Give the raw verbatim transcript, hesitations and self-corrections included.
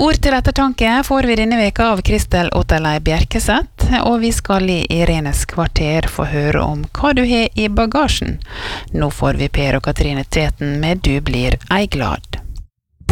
Ord til ettertanke får vi denne veka av Kristel Otterlei Bjerkeseth, og vi skal i Irenes kvarter få høre om hva du har i bagasjen. Nå får vi Per og Katrine Tveten med Du blir ei glad.